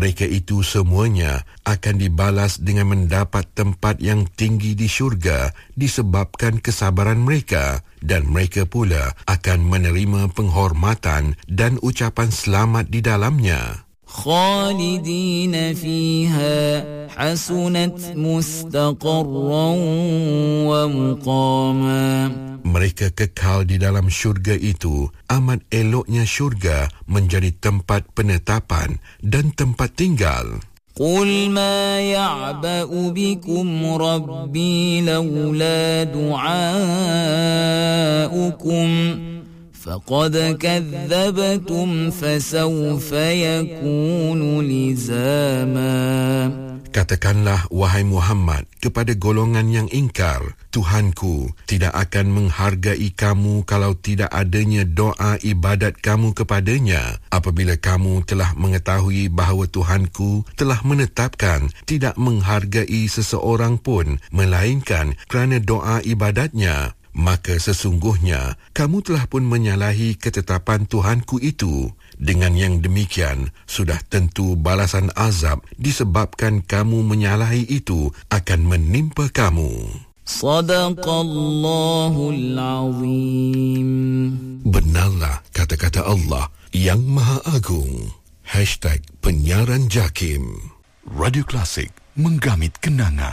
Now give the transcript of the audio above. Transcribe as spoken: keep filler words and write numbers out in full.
mereka itu semuanya akan dibalas dengan mendapat tempat yang tinggi di syurga disebabkan kesabaran mereka, dan mereka pula akan menerima penghormatan dan ucapan selamat di dalamnya. خالدين فيها حسنت مستقرا ومقاما. Mereka kekal di dalam syurga itu. Amat eloknya syurga menjadi tempat penetapan dan tempat tinggal. قل ما يعبأ بكم ربي لولا دعاؤكم فقد كذبتم فسوف يكون لزاما. Katakanlah, wahai Muhammad, kepada golongan yang ingkar, Tuhanku tidak akan menghargai kamu kalau tidak adanya doa ibadat kamu kepadanya. Apabila kamu telah mengetahui bahawa Tuhanku telah menetapkan tidak menghargai seseorang pun melainkan kerana doa ibadatnya, maka sesungguhnya kamu telah pun menyalahi ketetapan Tuhanku itu. Dengan yang demikian, sudah tentu balasan azab disebabkan kamu menyalahi itu akan menimpa kamu. Sadaqallahul Azim. Benarlah kata-kata Allah yang Maha Agung. Hashtag Penyiaran Jakim. Radio Klasik, menggamit kenangan.